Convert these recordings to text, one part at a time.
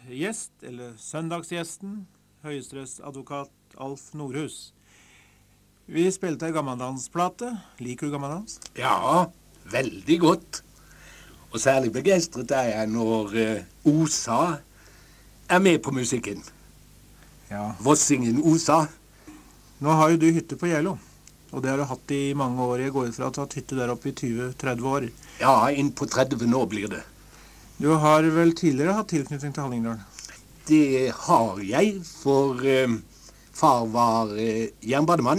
gjest, eller søndagsgjesten, høyesterettsadvokat Alf Nordhus. Vi spilte en gammeldansplate. Liker du gammeldans? Ja, veldig godt. Og særlig begeistret er jeg når Osa er med på musikken. Ja. Vossingen Osa. Nå har jo du hytte på Geilo, og det har du hatt i mange år. Jeg går ut fra at du har hatt hytte der oppe i 20-30 år. Ja, inn på 30 nå blir det. Du har vel tidligere hatt tilknytning til Hallingdal? Det har jeg, for far var jernbanemann.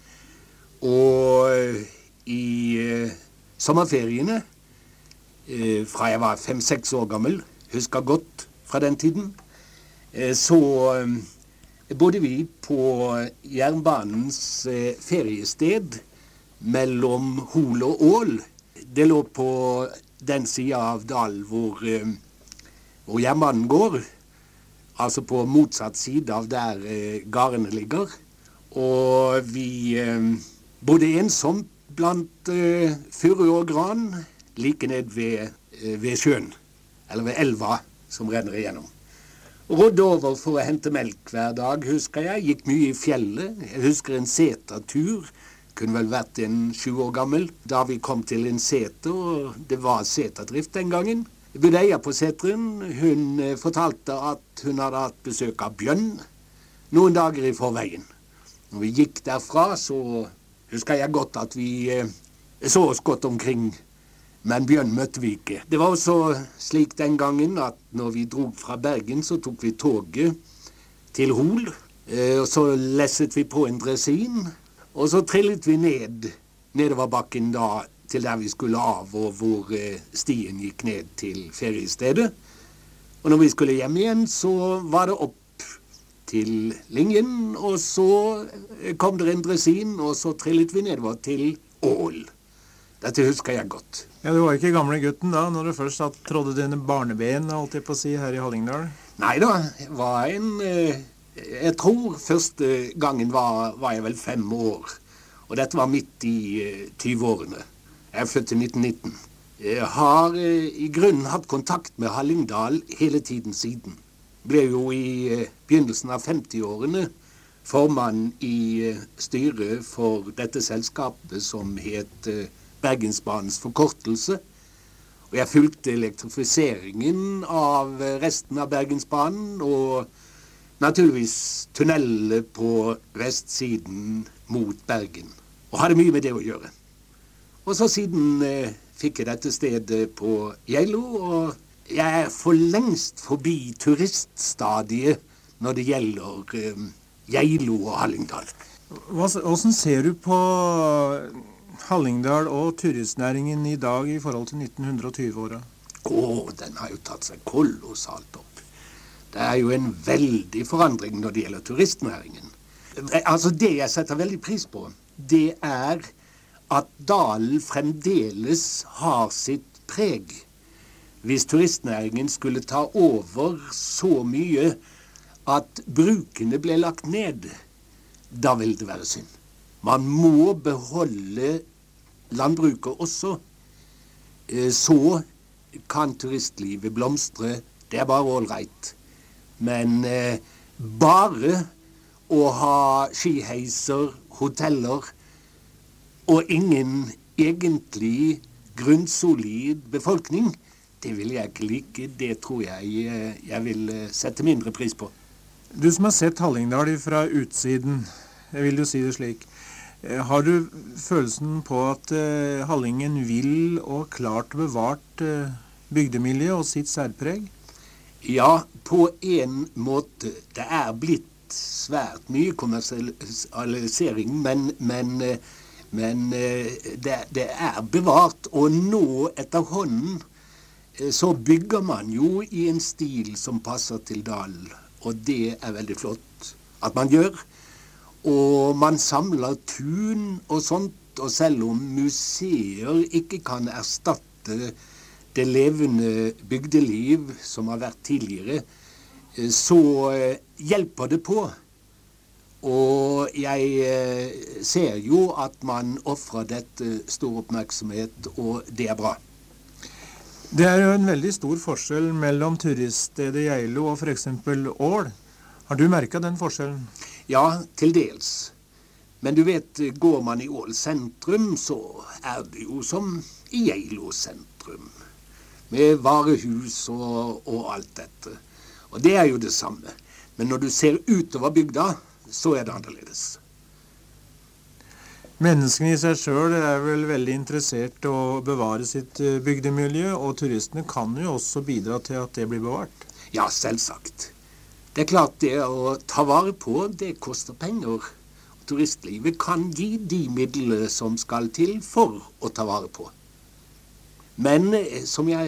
Og i sommerferiene, fra jeg var 5-6 år gammel, husker godt fra den tiden, så bodde vi på jernbanens feriested mellom Hol og Ål. Det lå på den siden av dal hvor jernbanen går, altså på motsatt side av der gardene ligger. Og vi bodde ensomt blant furu og gran, like ned ved sjøen, eller ved elva som renner igjennom. Rådde over for å hente melk hver dag, husker jeg. Gikk mye i fjellet. Jeg husker en setertur. Kunne vel vært en 7 år gammel. Da vi kom til en seter, og det var seterdrift den gangen. Budeia på seteren, hun fortalte at hun hadde hatt besøk av bjørn noen dager i forveien. Når vi gikk derfra, så husker jeg godt at vi så oss godt omkring, men bjørn møtte vi ikke. Det var også slik den gangen at når vi drog fra Bergen, så tok vi toget til Hol, og så lesset vi på en dresin, og så trillet vi nedover bakken da, til der vi skulle av, og hvor stien gikk ned til feriestedet. Og når vi skulle hjem igjen, så var det opp til linjen, og så kom det en dresin, og så trillet vi nedover til Ål. Dette husker jeg godt. Ja, du var ikke gamle gutten da, når du først trådde dine barneben, holdt jeg på å si, her i Hallingdal? Neida, det var jeg tror første gangen var jeg vel 5 år, og dette var midt i 20-årene. Jeg er født i 1919. Jeg har i grunnen hatt kontakt med Hallingdal hele tiden siden. Ble jo i begynnelsen av 50-årene formann i styret for dette selskapet som het Bergensbanens forkortelse. Og jeg fulgte elektrifiseringen av resten av Bergensbanen, og naturligvis tunnelene på vestsiden mot Bergen. Og hadde mye med det å gjøre. Og så siden fikk jeg dette stedet på Geilo, og jeg er for lengst forbi turiststadiet når det gjelder Geilo og Hallingdal. Hvordan ser du på Hallingdal og turistnæringen i dag i forhold til 1920-åra? Den har jo tatt seg kolossalt opp. Det er jo en veldig forandring når det gjelder turistnæringen. Altså det jeg setter veldig pris på, det er at dalen fremdeles har sitt preg. Hvis turistnæringen skulle ta over så mye at brukene ble lagt ned, da vil det være synd. Man må beholde landbruket også. Så kan turistlivet blomstre. Det er bare all right. Men bare å ha skiheiser, hoteller og ingen egentlig grunnsolid befolkning, det vil jeg ikke like. Det tror jeg vil sette mindre pris på. Du som har sett Hallingdal fra utsiden, jeg vil jo si det slik, har du følelsen på at Hallingdal vil og klart bevart bygdemiljøet og sitt særpreg? Ja, på en måte. Det er blitt svært mye kommersialisering, men det er bevart. Og nå etter hånden så bygger man jo i en stil som passer til dalen. Og det er veldig flott at man gjør. Og man samler tun og sånt, og selv om museer ikke kan erstatte det levende bygdeliv som har vært tidligere, så hjelper det på. Og jeg ser jo at man offrer dette stor oppmerksomhet, og det er bra. Det er jo en veldig stor forskjell mellom turiststedet Geilo og for eksempel Ål. Har du merket den forskjellen? Ja, til dels. Men du vet, går man i Ål sentrum, så er det jo som i Geilo sentrum. Med varehus og alt dette. Og det er jo det samme. Men når du ser utover bygda, så er det annerledes. Menneskene i seg selv er vel veldig interessert i å bevare sitt bygdemiljø, og turistene kan jo også bidra til at det blir bevart. Ja, selvsagt. Det er klart det å ta vare på, det koster penger. Turistlivet kan gi de midlene som skal til for å ta vare på. Men som jeg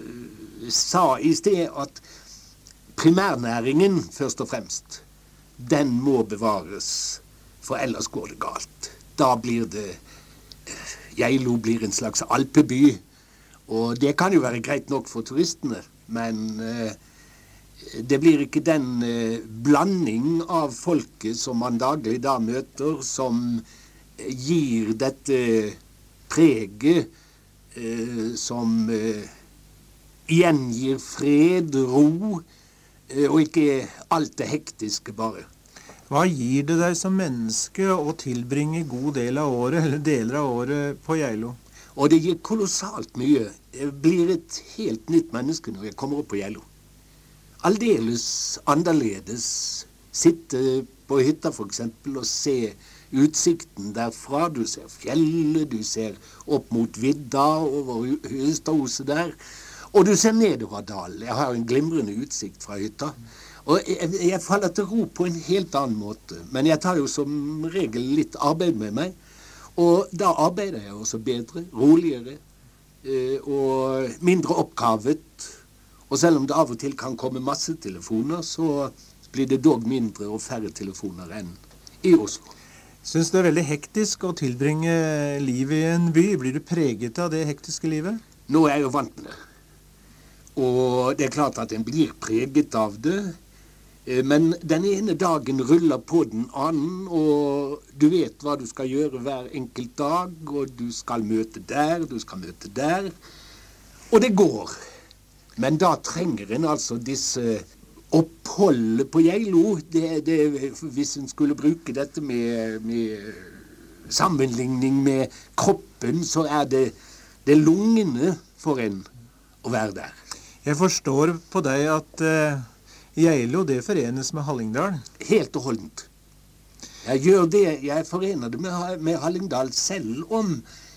sa i sted, at primærnæringen først og fremst, den må bevares, for ellers går det galt. Da blir det, Geilo blir en slags alpeby, og det kan jo være greit nok for turistene, men det blir ikke den blanding av folket som man daglig da møter, som gir dette preget, som igjen gir fred, ro, og ikke alt det hektiske bare. Hva gir det deg som menneske å tilbringe god del av året, eller deler av året på Geilo? Og det gir kolossalt mye. Jeg blir et helt nytt menneske når jeg kommer opp på Geilo. Aldeles annerledes. Sitte på hytta for eksempel og se utsikten derfra. Du ser fjellet, du ser opp mot vidda over Høstadhuset der. Og du ser nedover dalen. Jeg har en glimrende utsikt fra hytta. Og jeg faller til ro på en helt annen måte. Men jeg tar jo som regel litt arbeid med meg. Og da arbeider jeg også bedre, roligere og mindre oppgavet. Og selv om det av og til kan komme masse telefoner, så blir det dog mindre og færre telefoner enn i Oslo. Syns du det er veldig hektisk å tilbringe livet i en by? Blir du preget av det hektiske livet? Nå er jeg jo vant med det. Og det er klart at en blir preget av det. Men den ene dagen ruller på den annen, og du vet hva du skal gjøre hver enkelt dag, og du skal møte der, du skal møte der. Og det går. Men da trenger en altså disse oppholdet på Geilo. Hvis en skulle bruke dette med sammenligning med kroppen, så er det lungene for en å være der. Jeg forstår på deg at Geilo, det forenes med Hallingdal. Helt og holdent. Jeg gjør det, jeg forener det med Hallingdal, selv om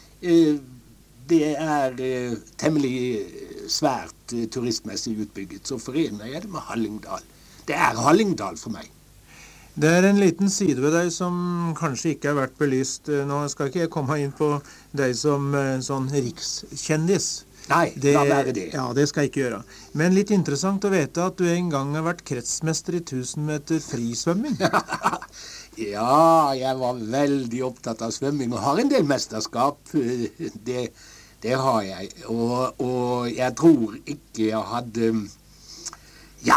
det er temmelig svært turistmessig utbygget, så forener jeg det med Hallingdal. Det er Hallingdal for meg. Det er en liten side ved deg som kanskje ikke har vært belyst. Nå skal ikke jeg komme inn på deg som sånn rikskjendis. Nei, la være det. Ja, det skal jeg ikke gjøre. Men litt interessant å vite at du en gang har vært kretsmester i 1000 meter frisvømming. Ja, jeg var veldig opptatt av svømming og har en del mesterskap. Det har jeg. Og jeg tror ikke jeg hadde... Ja,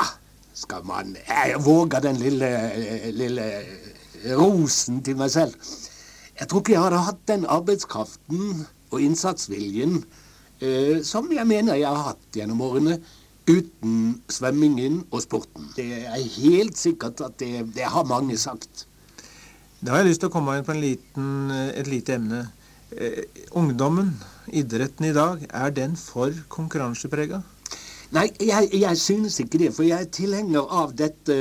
jeg våger den lille rosen til meg selv. Jeg tror ikke jeg hadde hatt den arbeidskraften og innsatsviljen som jeg mener jeg har hatt gjennom årene, uten svømmingen og sporten. Det er helt sikkert at det har mange sagt. Da har jeg lyst til å komme inn på et lite emne. Ungdommen, idretten i dag, er den for konkurransepreget? Nei, jeg synes ikke det, for jeg er tilhenger av dette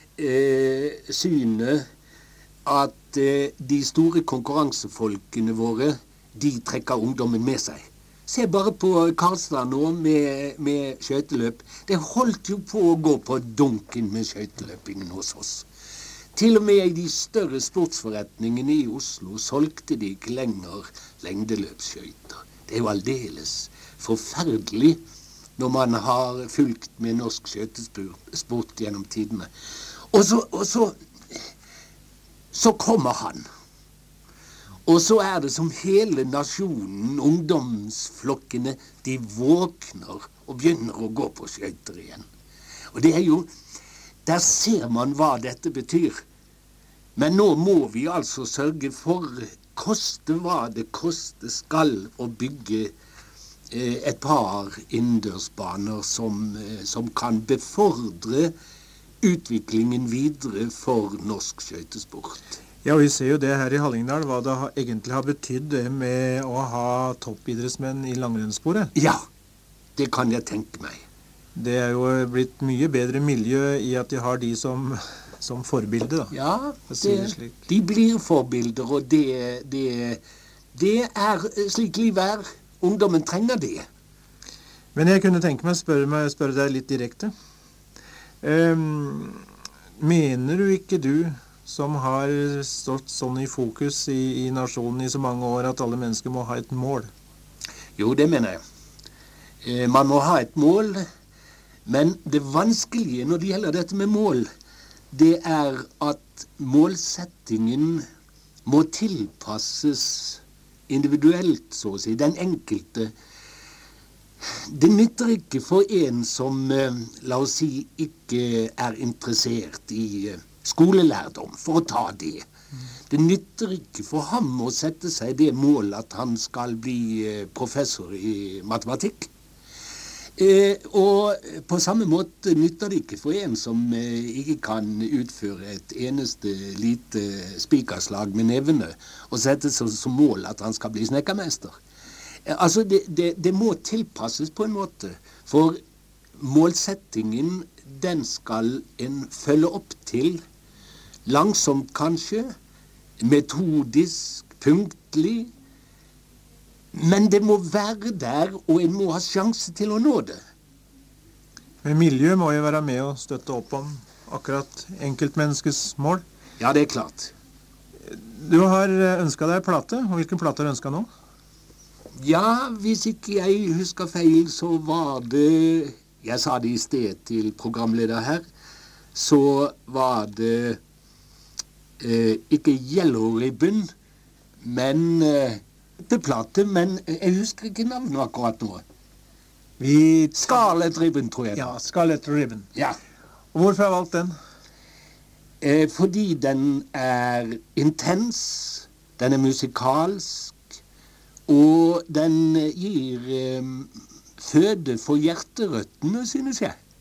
synet at de store konkurransefolkene våre, de trekker ungdommen med seg. Se bare på Karlstad nå med skøyteløp. Det holdt jo på å gå på dunken med skøyteløpingen hos oss. Til og med i de større sportsforretningene i Oslo solgte de ikke lenger lengdeløpsskøyter. Det er jo aldeles forferdelig når man har fulgt med norsk skøytesport gjennom tidene. Og så kommer han. Og så er det som hele nasjonen, ungdomsflokkene, de våkner og begynner å gå på skøyter igjen. Og det er jo, der ser man hva dette betyr. Men nå må vi altså sørge for, koste hva det koste skal, å bygge et par innendørsbaner som kan befordre utviklingen videre for norsk skøytesport. Ja, vi ser jo det her i Hallingdal, hva det egentlig har betydd det med å ha toppidrettsmenn i langrennssporet. Ja, det kan jeg tenke meg. Det er jo blitt mye bedre miljø i at de har de som forbilde, da. Ja, de blir forbilder, og det er slik livet er. Ungdommen trenger det. Men jeg kunne tenke meg å spørre deg litt direkte. Mener du ikke du, som har stått sånn i fokus i nasjonen i så mange år, at alle mennesker må ha et mål? Jo, det mener jeg. Man må ha et mål, men det vanskelige når det gjelder dette med mål, det er at målsettingen må tilpasses individuelt, så å si, den enkelte. Det nytter ikke for en som, la oss si, ikke er interessert i skolelærdom, for å ta det. Det nytter ikke for ham å sette seg det mål at han skal bli professor i matematikk. Og på samme måte nytter det ikke for en som ikke kan utføre et eneste lite spikerslag med nevene og sette seg som mål at han skal bli snekkermester. Altså, det må tilpasses på en måte, for målsettingen, den skal en følge opp til, langsomt kanskje, metodisk, punktlig, men det må være der, og en må ha sjanse til å nå det. Men miljø må jo være med å støtte opp om akkurat enkeltmenneskets mål. Ja, det er klart. Du har ønsket deg plate, og hvilken plate har du ønsket nå? Ja, hvis ikke jeg husker feil, så var det, jeg sa det i sted til programleder her, så var det ikke Yellow Ribbon, men plate, men jeg husker ikke navnet akkurat nå. Scarlet Ribbon, tror jeg. Ja, Scarlet Ribbon. Ja. Og hvorfor har jeg valgt den? Fordi den er intens, den er musikalsk, og den gir føde for hjerterøttene, synes jeg.